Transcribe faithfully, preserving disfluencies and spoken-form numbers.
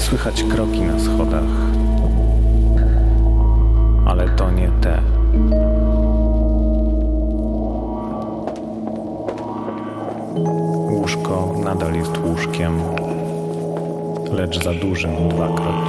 Słychać kroki na schodach, ale to nie te. Łóżko nadal jest łóżkiem, lecz za dużym dwakroć.